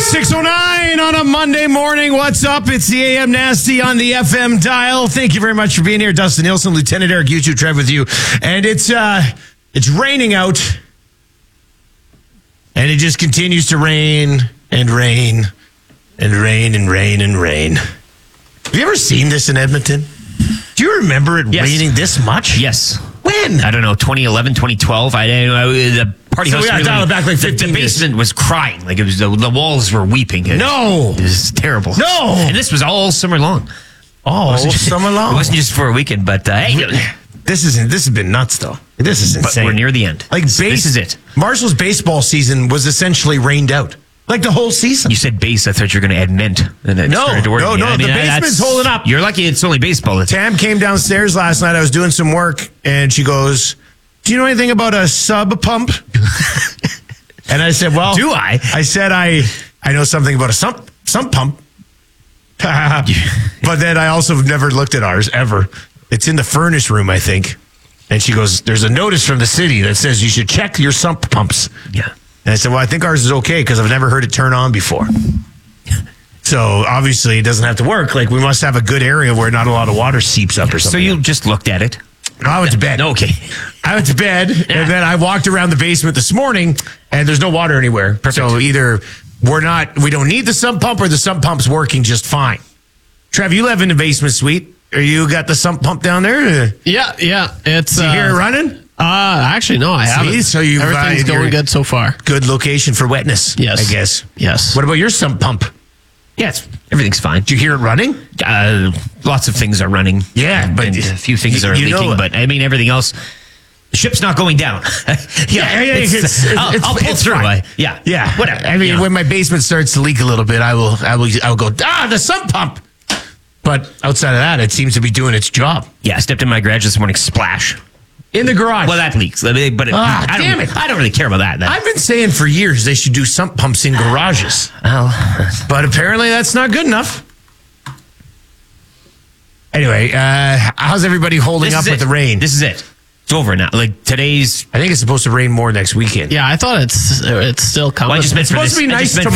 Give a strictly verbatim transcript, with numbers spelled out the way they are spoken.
six oh nine on a Monday morning. What's up? It's the A M Nasty on the F M dial. Thank you very much for being here. Dustin Nielsen, Lieutenant Eric YouTube, Trev with you. And it's uh, it's raining out. And it just continues to rain and rain and rain and rain and rain. Have you ever seen this in Edmonton? Do you remember it Yes. raining this much? Yes. When? I don't know, twenty eleven, twenty twelve. I don't know. The party So house we gotta really, dial it back like the, fifteen the basement was crying. Like it was the, the walls were weeping. It, No. It was terrible. No. And this was all summer long. Oh, It wasn't just- summer long. It wasn't just for a weekend, but uh, hey, This isn't. This has been nuts, though. This is but insane. we're near the end. Like this, base, this is it. Marshall's baseball season was essentially rained out, like the whole season. You said base. I thought you were going to add mint. And it No, started to worry no, me. no, I mean, the that- basement's that's- holding up. You're lucky it's only baseball. It's, Tam came downstairs last night. I was doing some work, and she goes, "Do you know anything about a sub pump?" And I said, "Well, Do I?" I said, "I I know something about a sump sump pump." But then I also have never looked at ours ever. It's in the furnace room, I think. And she goes, "There's a notice from the city that says you should check your sump pumps." yeah. And I said, "Well, I think ours is okay because I've never heard it turn on before." So obviously it doesn't have to work. Like we must have a good area where not a lot of water seeps up or So something. you just looked at it. I went to bed. Okay. I went to bed and then I walked around the basement this morning and there's no water anywhere. Perfect. So either we're not, we don't need the sump pump or the sump pump's working just fine. Trev, you live in the basement suite. Are you got the sump pump down there? Yeah, yeah. It's Do you uh, hear it running? Uh, actually, no, I See? haven't. So you've, Everything's uh, you're- going good so far. Good location for wetness. Yes. I guess. Yes. What about your sump pump? Yeah, it's, everything's fine. Do you hear it running? Uh, lots of things are running. Yeah, but and a few things you- are you know- leaking, but I mean everything else. The ship's not going down. yeah, Yeah, yeah, it's- it's- I'll, it's- I'll pull it's through. fine. I, yeah, Yeah, whatever. I mean, you know. when my basement starts to leak a little bit, I will, I will, I will go. Ah, the sump pump. But outside of that, it seems to be doing its job yeah, I stepped in my garage this morning. Splash. in the garage. Well, that leaks. I mean, But it, Ah, I don't, damn it. I don't really care about that. that I've been saying for years they should do sump pumps in garages, well, but apparently that's not good enough. Anyway, uh, how's everybody holding this up is with it. the rain? This is it. It's over now. Like today's. I think it's supposed to rain more next weekend. Yeah, I thought it's it's still coming. Well, I just meant It's for supposed this, to be I nice just meant